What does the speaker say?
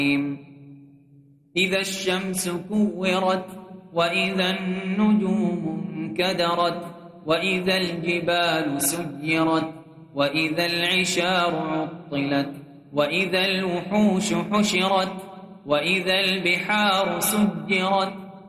إذا الشمس كورت وإذا النجوم انكدرت وإذا الجبال سيرت وإذا العشار عطلت وإذا الوحوش حشرت وإذا البحار سجرت